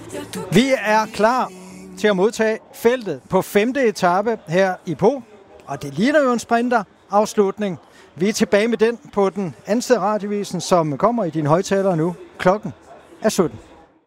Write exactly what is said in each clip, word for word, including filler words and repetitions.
Vi er klar til at modtage feltet på femte etape her i Po, og det ligner jo en sprinterafslutning. Vi er tilbage med den på den anden side af radiovisen, som kommer i dine højtalere nu. Klokken er sytten.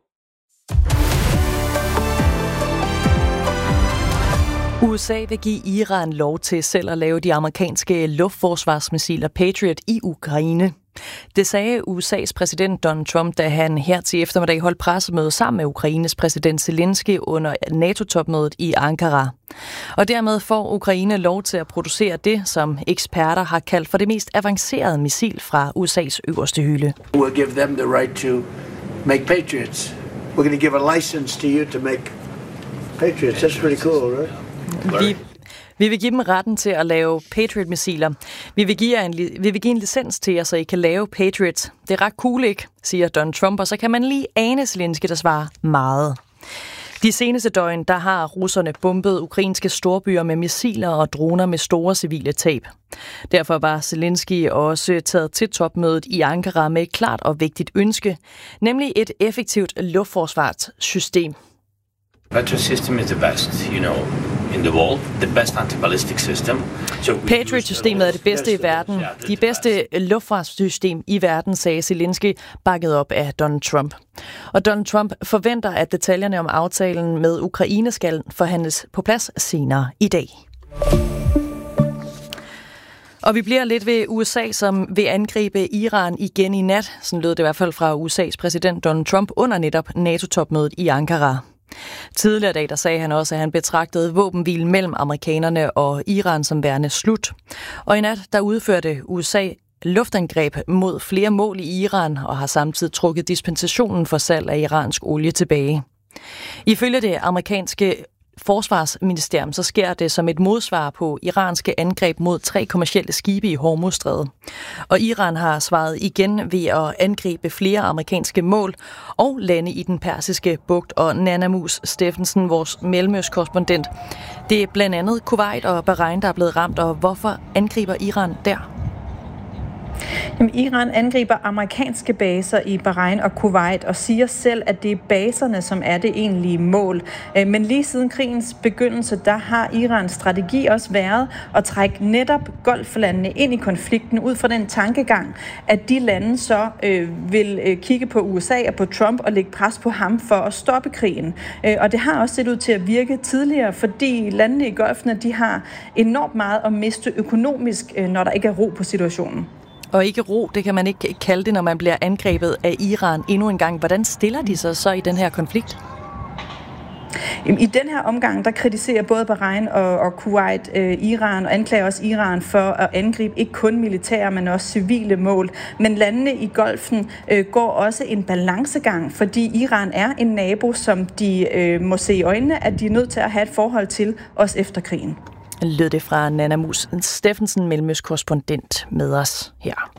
U S A vil give Iran lov til selv at lave de amerikanske luftforsvarsmissiler Patriot i Ukraine. Det sagde U S A's præsident Donald Trump, da han her til eftermiddag holdt pressemøde sammen med Ukraines præsident Zelensky under NATO-topmødet i Ankara. Og dermed får Ukraine lov til at producere det, som eksperter har kaldt for det mest avancerede missil fra U S A's øverste hylde. We'll give them the right to make Patriots. We're going to give a license to you to make Patriots. That's pretty cool, right? Vi, vi vil give dem retten til at lave Patriot-missiler. Vi vil give jer en, vi vil give en licens til jer, så I kan lave Patriots. Det er ret cool, ikke? Siger Donald Trump, og så kan man lige ane Zelensky, der svarer meget. De seneste døgn, der har russerne bombet ukrainske storbyer med missiler og droner med store civile tab. Derfor var Zelensky også taget til topmødet i Ankara med et klart og vigtigt ønske, nemlig et effektivt luftforsvarssystem. Patriot system is the best, you know, in the world, the best anti-ballistic system. So Patriot-systemet er det bedste i verden. De bedste luftfartssystem i verden, sagde Zelensky, bakket op af Donald Trump. Og Donald Trump forventer, at detaljerne om aftalen med Ukraine skal forhandles på plads senere i dag. Og vi bliver lidt ved U S A, som vil angribe Iran igen i nat. Sådan lød det i hvert fald fra U S A's præsident Donald Trump under netop NATO-topmødet i Ankara. Tidligere dag, der sagde han også, at han betragtede våbenhvile mellem amerikanerne og Iran som værende slut. Og i nat, der udførte U S A luftangreb mod flere mål i Iran og har samtidig trukket dispensationen for salg af iransk olie tilbage. Ifølge det amerikanske forsvarsministerium, så sker det som et modsvar på iranske angreb mod tre kommercielle skibe i Hormuzstrædet. Og Iran har svaret igen ved at angribe flere amerikanske mål og lande i den persiske bugt. Og Nana Mus Steffensen, vores mellemøstkorrespondent, det er blandt andet Kuwait og Bahrain, der er blevet ramt, og hvorfor angriber Iran der? Jamen, Iran angriber amerikanske baser i Bahrain og Kuwait og siger selv, at det er baserne, som er det egentlige mål. Men lige siden krigens begyndelse, der har Irans strategi også været at trække netop golflandene ind i konflikten ud fra den tankegang, at de lande så øh, vil øh, kigge på U S A og på Trump og lægge pres på ham for at stoppe krigen. Øh, og det har også set ud til at virke tidligere, fordi landene i golfene, de har enormt meget at miste økonomisk, øh, når der ikke er ro på situationen. Og ikke ro, det kan man ikke kalde det, når man bliver angrebet af Iran endnu en gang. Hvordan stiller de sig så i den her konflikt? I den her omgang, der kritiserer både Bahrain og, og Kuwait øh, Iran og anklager også Iran for at angribe ikke kun militære, men også civile mål. Men landene i Golfen øh, går også en balancegang, fordi Iran er en nabo, som de øh, må se i øjnene, at de er nødt til at have et forhold til, også efter krigen. Lød det fra Nana Mus Steffensen, mellemøstkorrespondent med os her.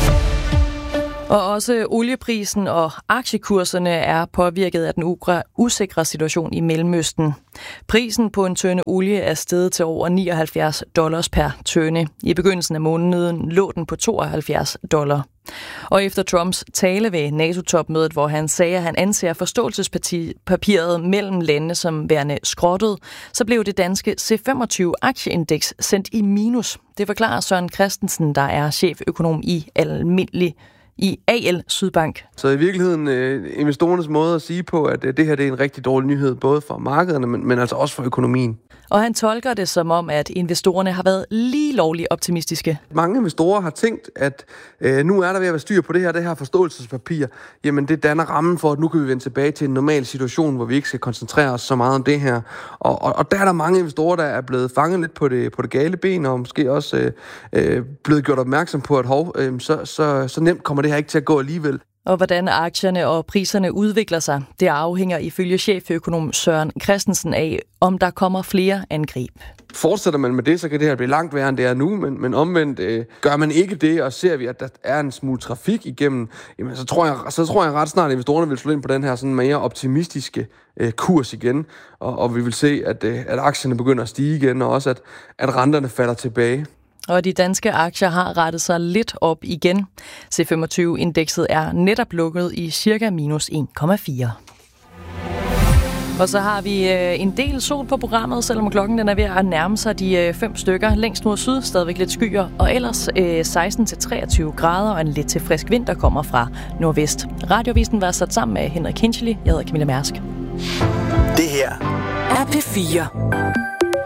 Og også olieprisen og aktiekurserne er påvirket af den usikre situation i Mellemøsten. Prisen på en tønde olie er steget til over nioghalvfjerds dollars per tønde. I begyndelsen af måneden lå den på tooghalvfjerds dollar. Og efter Trumps tale ved NATO-topmødet, hvor han sagde, at han anser forståelsespapiret mellem landene som værende skrottet, så blev det danske C femogtyve-aktieindeks sendt i minus. Det forklarer Søren Christensen, der er cheføkonom i Almindelig i A L Sydbank. Så i virkeligheden øh, investorernes måde at sige på, at øh, det her det er en rigtig dårlig nyhed, både for markederne, men, men altså også for økonomien. Og han tolker det som om, at investorerne har været lige lovligt optimistiske. Mange investorer har tænkt, at øh, nu er der ved at være styr på det her, det her forståelsespapir. Jamen det danner rammen for, at nu kan vi vende tilbage til en normal situation, hvor vi ikke skal koncentrere os så meget om det her. Og, og, og der er der mange investorer, der er blevet fanget lidt på det, på det gale ben, og måske også øh, øh, blevet gjort opmærksom på, at hov, øh, så, så, så nemt kommer det her ikke til at gå alligevel. Og hvordan aktierne og priserne udvikler sig, det afhænger ifølge cheføkonom Søren Christensen af, om der kommer flere angreb. Fortsætter man med det, så kan det her blive langt værre, end det er nu, men, men omvendt øh, gør man ikke det, og ser vi, at der er en smule trafik igennem, jamen, så, tror jeg, så tror jeg ret snart, at investorerne vil slå ind på den her sådan mere optimistiske øh, kurs igen, og, og vi vil se, at, øh, at aktierne begynder at stige igen, og også at, at renterne falder tilbage. Og de danske aktier har rettet sig lidt op igen. C femogtyve-indekset er netop lukket i cirka minus en komma fire. Og så har vi øh, en del sol på programmet, selvom klokken den er ved at nærme sig de øh, fem stykker. Længst mod syd, stadigvæk lidt skyer, og ellers øh, seksten til treogtyve grader og en lidt til frisk vind, der kommer fra nordvest. Radiovisen var sat sammen med Henrik Hinchely. Jeg hedder Camilla Mærsk. Det her er P fire.